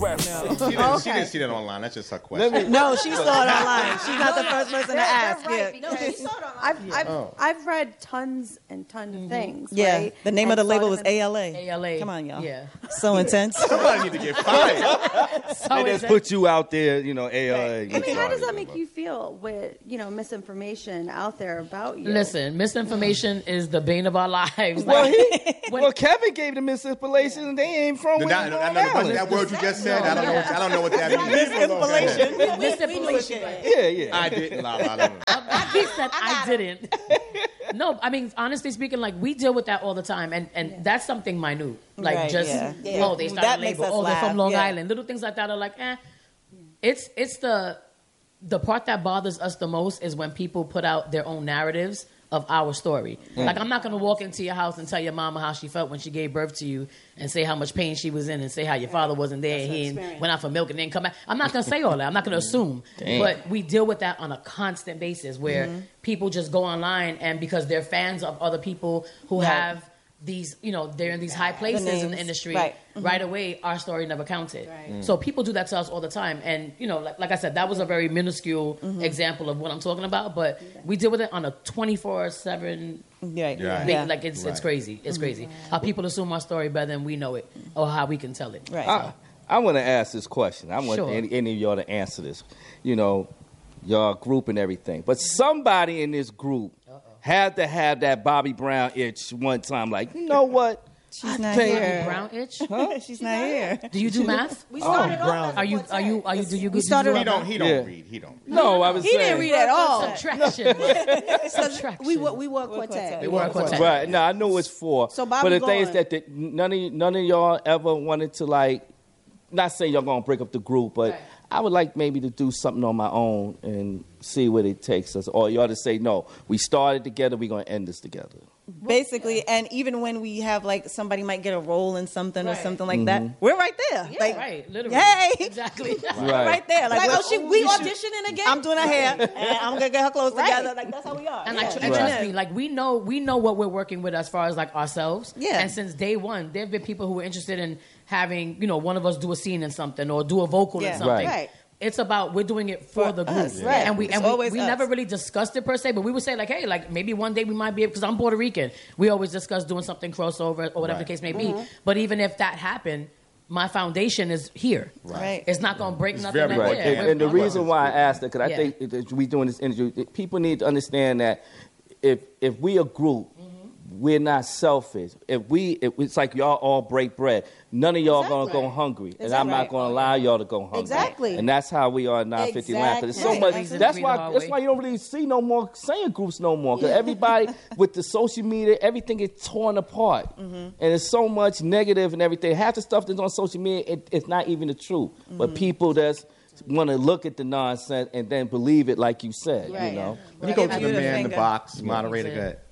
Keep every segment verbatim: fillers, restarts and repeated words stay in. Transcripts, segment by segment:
No. She, didn't, Okay. she didn't see that online. That's just her question. Me, no, she saw it online. She's not the first person to ask. Right, Yeah. no, she saw it online. I've, I've, Oh. I've read tons and tons of things. Yeah, right? the name And of the label saw was different- A L A. A L A. Come on, y'all. Yeah. So intense. Somebody need to get fired. So They just it's- put you out there, you know, A L A. I mean, how does that make you feel with, you know, misinformation out there about you? Listen, misinformation is the bane of our lives. Well, Like, he, when- well, Kevin gave the misinformation, and they ain't from The- where that, you that, from, that, Allen. that word you just said, I don't know. What, I don't know what that means. Misinformation. misinformation. Yeah, yeah. I didn't. La, la, la. He said I didn't. No, I mean, honestly speaking, like, we deal with that all the time, and, and that's something minute. Like, Right, just, yeah. oh, they That started makes label, us oh, they're laugh, from Long yeah. Island. Little things like that are like, eh. It's, it's the, the part that bothers us the most is when people put out their own narratives of our story. Like, I'm not going to walk into your house and tell your mama how she felt when she gave birth to you and say how much pain she was in and say how your father wasn't there and he ain't- went out for milk and didn't come back. I'm not going to say all that. I'm not going to assume. Damn. But we deal with that on a constant basis where Mm-hmm. people just go online and because they're fans of other people who Right. have these, you know, they're in these high places in the names. industry. Right. Right away, our story never counted. Right. So people do that to us all the time. And, you know, like, like I said, that was a very minuscule Mm-hmm. example of what I'm talking about. But we deal with it on a twenty-four seven Right. Yeah. thing. Like, it's, it's Right. crazy. It's crazy. How people assume our story better than we know it or how we can tell it. Right. I, I want to ask this question. I want Sure. any, any of y'all to answer this. You know, y'all group and everything. But somebody in this group had to have that Bobby Brown itch one time. Like, you know what? She's I not think- here. Brown itch? She's not here. Do you do math? We started Oh, off brown. as a Are you, quartet. are you, are you, do you, We do started you He don't. He don't Yeah. read. He don't. Read. No, I was He saying. didn't read at all. Subtraction. Subtraction. We were, we were a We're quartet. quartet. We were a quartet. Right. No, I know it's four. So Bobby but the thing is going. that the, none of none of y'all ever wanted to, like, not saying y'all gonna break up the group, but Right. I would like maybe to do something on my own and see what it takes us. Or y'all to say, no, we started together, we're gonna end this together. Basically, and even when we have like somebody might get a role in something or Right. something like that, we're right there. Yeah, like, right. Literally. Hey. Exactly. we're right there. Like, Like, we're- oh, she, we auditioning again? I'm doing her hair, and I'm gonna get her clothes Right. together. Like that's how we are. And Yeah. like, and trust me, like we know, we know what we're working with as far as like ourselves. Yeah. And since day one, there have been people who were interested in having, you know, one of us do a scene in something or do a vocal Yeah. in something. Right. It's about we're doing it for, For the group, us, right. and we It's and we, always we us. never really discussed it per se, but we would say like, hey, like maybe one day we might be able because I'm Puerto Rican. We always discuss doing something crossover or whatever Right. the case may be. But even if that happened, my foundation is here. Right. It's not going to break It's nothing. very like Right. that. And, We're- and the we're- reason why I asked that, because I Yeah. think that we doing this interview, that people need to understand that if if we a group, we're not selfish. If we, if it's like y'all all break bread. None of y'all gonna Exactly. go hungry, Is and that I'm not right? gonna allow y'all to go hungry. Exactly. And that's how we are now fifty Land. Because it's so Exactly. much. Right. That's Read why. the hard That's way. why you don't really see no more singing groups no more. Because everybody with the social media, everything is torn apart, and there's so much negative and everything. Half the stuff that's on social media, it, it's not even the truth. But people that's want to look at the nonsense and then believe it, like you said. You Right. know. Let me go Give to you the the man in the finger. box. Moderator, go ahead.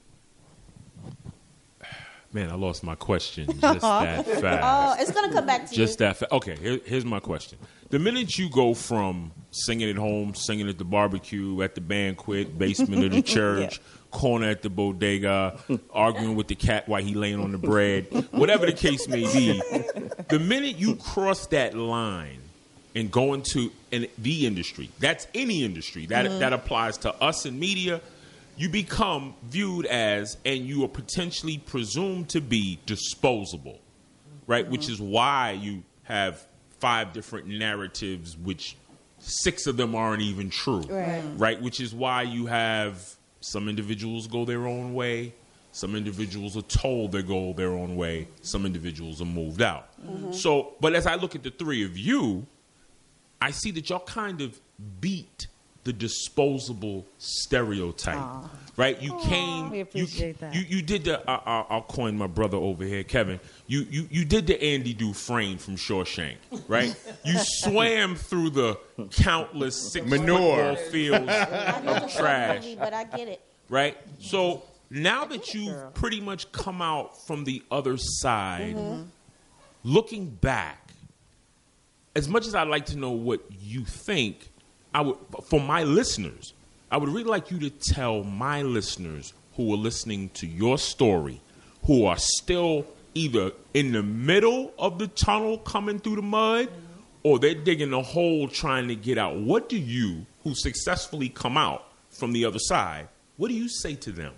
Man, I lost my question just that Oh, fast. it's going to come back to Just you. that fast. Okay, here, here's my question. The minute you go from singing at home, singing at the barbecue, at the banquet, basement of the church, corner at the bodega, arguing with the cat while he laying on the bread, whatever the case may be, the minute you cross that line and go into an, the industry, that's any industry, that, that applies to us in media, you become viewed as, and you are potentially presumed to be disposable, right? Which is why you have five different narratives, which six of them aren't even true, Right. right? Which is why you have some individuals go their own way, some individuals are told they go their own way, some individuals are moved out. So, but as I look at the three of you, I see that y'all kind of beat the disposable stereotype, right? You came, We you, appreciate that. you you did the. I, I, I'll coin my brother over here, Kevin. You you you did the Andy Dufresne from Shawshank, right? You swam through the countless six Manure. football fields of trash, But I get it. right? So now that you've pretty much come out from the other side, looking back, as much as I'd like to know what you think, I would, for my listeners, I would really like you to tell my listeners who are listening to your story, who are still either in the middle of the tunnel coming through the mud, or they're digging a hole trying to get out. What do you, who successfully come out from the other side, what do you say to them?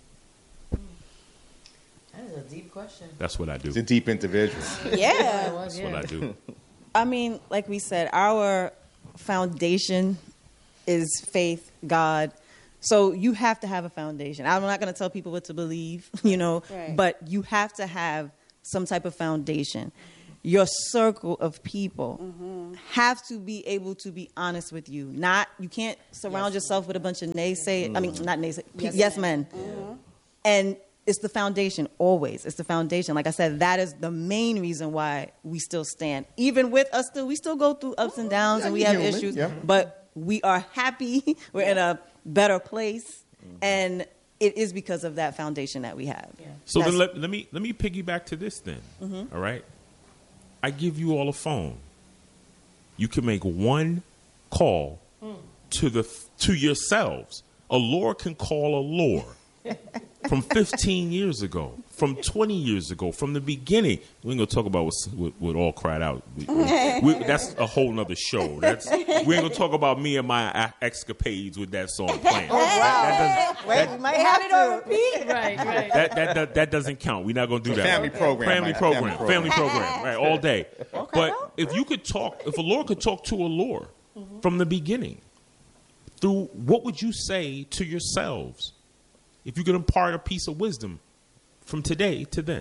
That is a deep question. That's what I do. It's a deep individual. Yeah. That's what I do. I mean, like we said, our foundation is faith, God. So you have to have a foundation. I'm not going to tell people what to believe, you know, Right. but you have to have some type of foundation. Your circle of people Mm-hmm. have to be able to be honest with you. Not, you can't surround yourself with a bunch of naysay. I mean, not naysay. Yes, yes men. Mm-hmm. And it's the foundation, always. It's the foundation. Like I said, that is the main reason why we still stand. Even with us still, we still go through ups and downs, and we you're have human, issues. yeah. But we are happy. We're in a better place. And it is because of that foundation that we have. So then That's- let, let me let me piggyback to this then. All right? I give you all a phone. You can make one call to the to yourselves. A lore can call a lore from fifteen years ago, from twenty years ago, from the beginning. We ain't gonna talk about what, what, what all cried out. We, we, that's a whole nother show. That's we ain't gonna talk about me and my a- escapades with that song playing. That, that, Wait, we might have to. Right, right. that, that, that, that doesn't count. We're not gonna do that. Family program. Family right? program, family program. program, right? All day. But if you could talk, if a lore could talk to a lore from the beginning, through what would you say to yourselves if you could impart a piece of wisdom from today to then?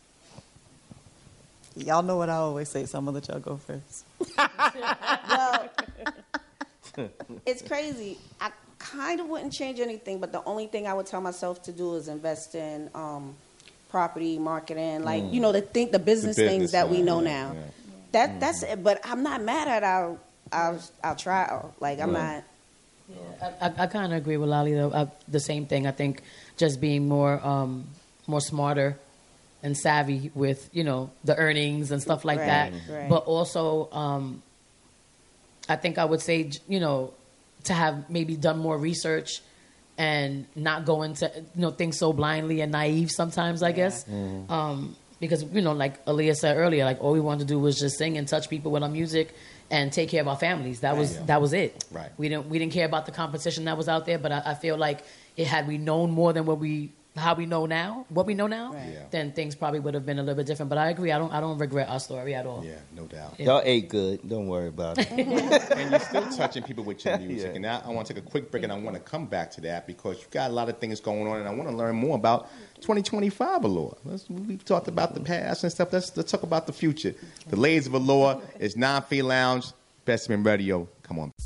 Y'all know what I always say, so I'm going to let y'all go first. Well, it's crazy. I kind of wouldn't change anything, but the only thing I would tell myself to do is invest in um, property, marketing, like, you know, the think the business, The business things that we side, know yeah, now. yeah. That that's it. But I'm not mad at our our, our trial. Like I'm not. I, I, I kind of agree with Lolly though. I, the same thing. I think just being more um, more smarter and savvy with, you know, the earnings and stuff like Right, that. right. But also, um, I think I would say, you know, to have maybe done more research and not go into, you know, things so blindly and naive sometimes, I guess. Um, because, you know, like Aaliyah said earlier, like all we wanted to do was just sing and touch people with our music and take care of our families. That was Yeah. that was it. Right. We didn't we didn't care about the competition that was out there. But I, I feel like it had we known more than what we how we know now, what we know now, Right. Yeah. then things probably would have been a little bit different. But I agree. I don't I don't regret our story at all. Yeah, no doubt. Y'all ate good. Don't worry about it. And you're still touching people with your music. Yeah. And now I want to take a quick break, and I want to come back to that because you've got a lot of things going on, and I want to learn more about twenty twenty-five Allure. Let's, we've talked about the past and stuff. Let's, let's talk about the future. The Ladies of Allure is Non-Fee Lounge, Best in Radio. Come on.